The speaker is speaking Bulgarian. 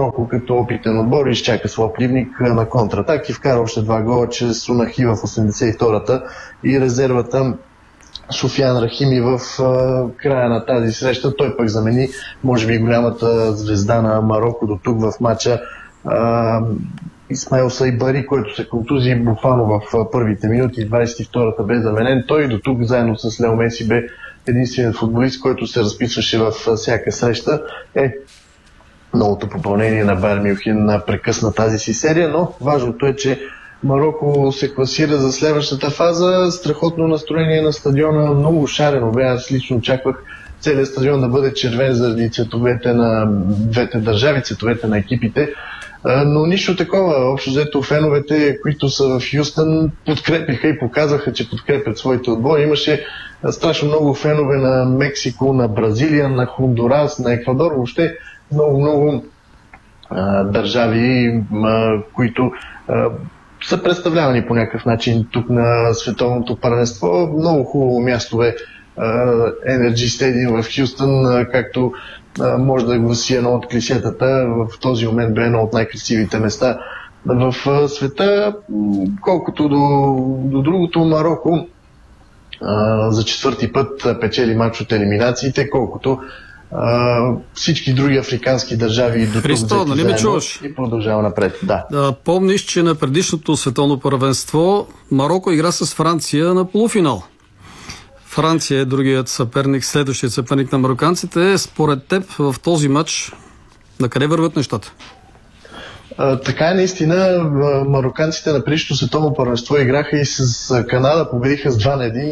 Марокко като опитен отбор изчака своя противник на контратак и вкара още 2 гола чрез Унахи в 82-та и резервата Софиян Рахими в края на тази среща. Той пък замени, може би, голямата звезда на Марокко до тук в матча Исмаил Сайбари, който се контузи буквално в първите минути, 22-та бе заменен. Той до тук заедно с Лео Меси бе единственият футболист, който се разписваше във всяка среща. Новото попълнение на Байер Мюнхен прекъсна тази си серия, но важното е, че Марокко се класира за следващата фаза. Страхотно настроение на стадиона, много шарено бе. Аз лично очаквах целият стадион да бъде червен заради цветовете на двете държави, цветовете на екипите. Но нищо такова. Общо взето феновете, които са в Хюстън, подкрепиха и показваха, че подкрепят своите отбори. Имаше страшно много фенове на Мексико, на Бразилия, на Хондурас, на Еквадор. Въобще много държави, които са представлявани по някакъв начин тук на световното първенство. Много хубаво място е Energy Stadium в Хюстън, както може да гласи едно от клишетата. В този момент бе едно от най-красивите места в света. Колкото до другото, Марокко за четвърти път печели мач от елиминациите, колкото всички други африкански държави до Христо, нали ме чуваш? И продължава напред. Да. Помниш, че на предишното световно първенство Марокко игра с Франция на полуфинал. Франция е другият съперник, следващият съперник на мароканците. Според теб в този матч на къде върват нещата? Така е, наистина. Мароканците на предишното световно първенство играха и с Канада, победиха с 2-1.